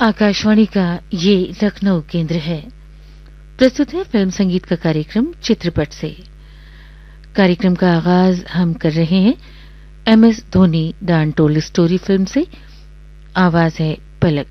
आकाशवाणी का ये लखनऊ केंद्र है। प्रस्तुत है फिल्म संगीत का कार्यक्रम चित्रपट से। कार्यक्रम का आगाज हम कर रहे हैं MS Dhoni the untold story film से। आवाज है पलक।